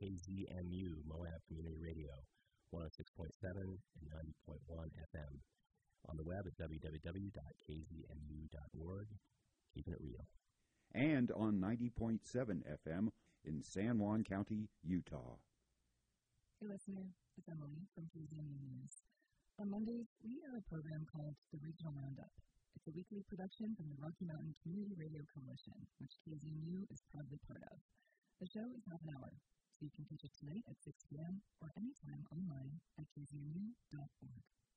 KZMU, Moab Community Radio, 106.7 and 90.1 FM. On the web at www.kzmu.org. Keeping it real. And on 90.7 FM in San Juan County, Utah. Hey, listener. It's Emily from KZMU News. On Mondays, we air a program called The Regional Roundup. It's a weekly production from the Rocky Mountain Community Radio Coalition, which KZMU is proudly part of. The show is half an hour, so you can catch it tonight at 6 p.m. or anytime online at kzmu.org.